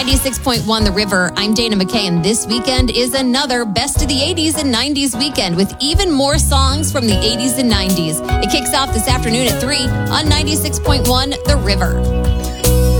96.1 The River. I'm Dana McKay, and this weekend is another Best of the 80s and 90s weekend with even more songs from the 80s and 90s. It kicks off this afternoon at 3 on 96.1 The River.